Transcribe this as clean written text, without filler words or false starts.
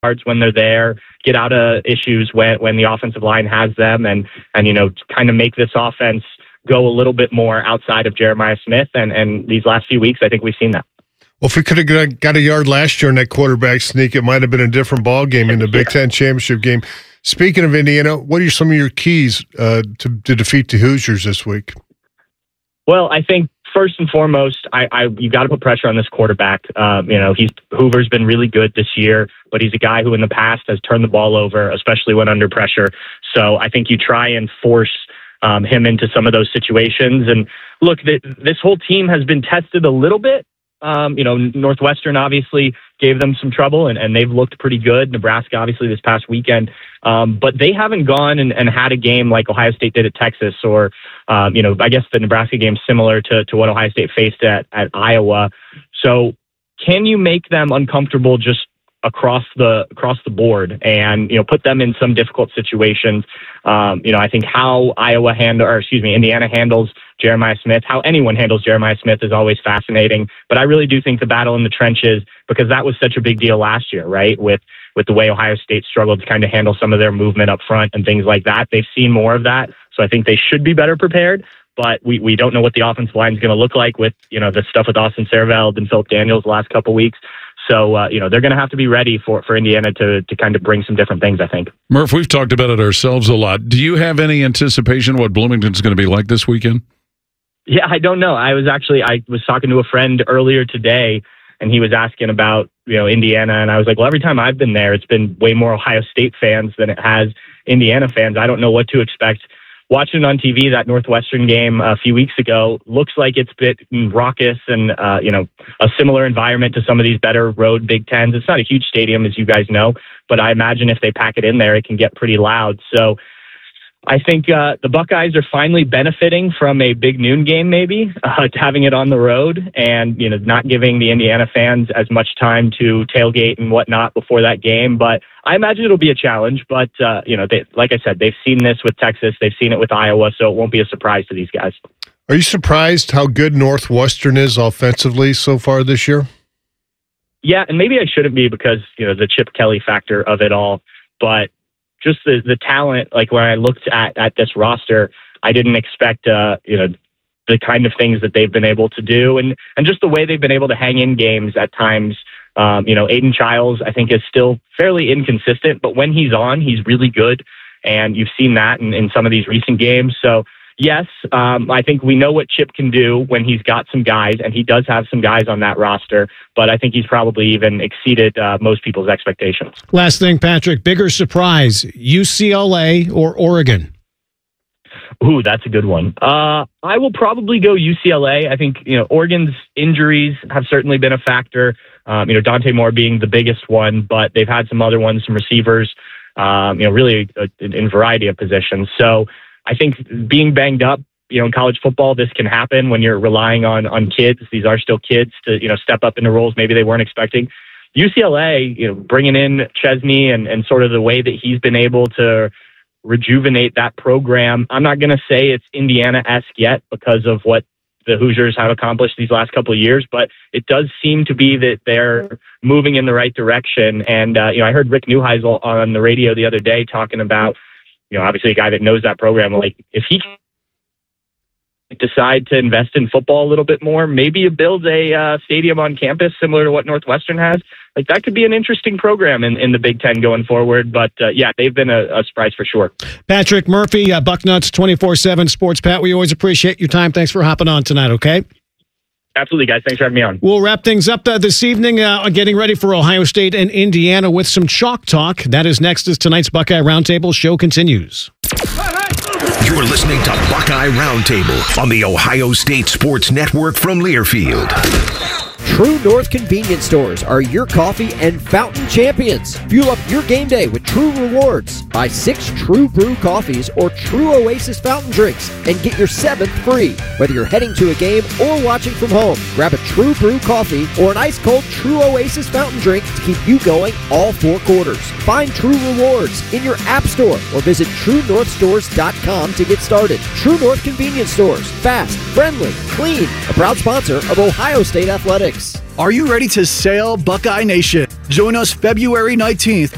yards when they're there, get out of issues when the offensive line has them, and kind of make this offense go a little bit more outside of Jeremiah Smith. And these last few weeks, I think we've seen that. Well, if we could have got a yard last year in that quarterback sneak, it might have been a different ball game in the Big Ten championship game. Speaking of Indiana, what are some of your keys to defeat the Hoosiers this week? Well, I think first and foremost, you got to put pressure on this quarterback. Hoover's been really good this year, but he's a guy who in the past has turned the ball over, especially when under pressure. So I think you try and force him into some of those situations. And look, this whole team has been tested a little bit. Northwestern obviously gave them some trouble, and they've looked pretty good. Nebraska, obviously, this past weekend. But they haven't gone and had a game like Ohio State did at Texas, or, I guess the Nebraska game similar to what Ohio State faced at Iowa. So can you make them uncomfortable just across the board and, put them in some difficult situations? I think how Indiana handles Jeremiah Smith, how anyone handles Jeremiah Smith is always fascinating. But I really do think the battle in the trenches, because that was such a big deal last year, right? With the way Ohio State struggled to kind of handle some of their movement up front and things like that. They've seen more of that. So I think they should be better prepared. But we don't know what the offensive line is going to look like with, the stuff with Austin Serveld and Philip Daniels the last couple of weeks. So, they're going to have to be ready for Indiana to kind of bring some different things, I think. Murph, we've talked about it ourselves a lot. Do you have any anticipation of what Bloomington's going to be like this weekend? Yeah, I don't know. I was talking to a friend earlier today, and he was asking about, Indiana. And I was like, well, every time I've been there, it's been way more Ohio State fans than it has Indiana fans. I don't know what to expect. Watching on TV, that Northwestern game a few weeks ago looks like it's a bit raucous and, a similar environment to some of these better road Big Tens. It's not a huge stadium, as you guys know, but I imagine if they pack it in there, it can get pretty loud. So I think the Buckeyes are finally benefiting from a big noon game, maybe having it on the road and, not giving the Indiana fans as much time to tailgate and whatnot before that game. But I imagine it'll be a challenge. But, like I said, they've seen this with Texas. They've seen it with Iowa. So it won't be a surprise to these guys. Are you surprised how good Northwestern is offensively so far this year? Yeah, and maybe I shouldn't be because, the Chip Kelly factor of it all. But just the talent, like when I looked at this roster, I didn't expect, the kind of things that they've been able to do and just the way they've been able to hang in games at times. Aiden Childs, I think, is still fairly inconsistent, but when he's on, he's really good. And you've seen that in some of these recent games. So yes, I think we know what Chip can do when he's got some guys, and he does have some guys on that roster, but I think he's probably even exceeded most people's expectations. Last thing, Patrick, bigger surprise, UCLA or Oregon? Ooh, that's a good one. I will probably go UCLA. I think, Oregon's injuries have certainly been a factor. Dante Moore being the biggest one, but they've had some other ones, some receivers, really in a variety of positions. So I think being banged up, in college football, this can happen when you're relying on kids. These are still kids to, step up into roles maybe they weren't expecting. UCLA, bringing in Chesney and sort of the way that he's been able to rejuvenate that program. I'm not going to say it's Indiana-esque yet because of what the Hoosiers have accomplished these last couple of years, but it does seem to be that they're moving in the right direction. And, I heard Rick Neuheisel on the radio the other day talking about, obviously a guy that knows that program, like if he decide to invest in football a little bit more, maybe you build a stadium on campus similar to what Northwestern has. Like that could be an interesting program in the Big Ten going forward. But they've been a surprise for sure. Patrick Murphy, Bucknuts 24/7 Sports. Pat, we always appreciate your time. Thanks for hopping on tonight. Okay. Absolutely, guys. Thanks for having me on. We'll wrap things up this evening, getting ready for Ohio State and Indiana with some chalk talk. That is next as tonight's Buckeye Roundtable show continues. You're listening to Buckeye Roundtable on the Ohio State Sports Network from Learfield. True North convenience stores are your coffee and fountain champions. Fuel up your game day with True Rewards. Buy 6 True Brew coffees or True Oasis fountain drinks and get your 7th free. Whether you're heading to a game or watching from home, grab a True Brew coffee or an ice-cold True Oasis fountain drink to keep you going all 4 quarters. Find True Rewards in your app store or visit TrueNorthStores.com to get started. True North convenience stores. Fast, friendly, clean. A proud sponsor of Ohio State Athletics. Are you ready to sail, Buckeye Nation? Join us February 19th